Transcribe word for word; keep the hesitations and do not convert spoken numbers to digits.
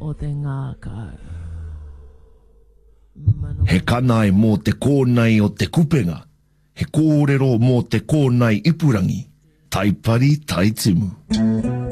o te ngākau. He kanai mō te kōnei o te kupenga. He kōrero mō te kōnei ipurangi. Taipari taitimu.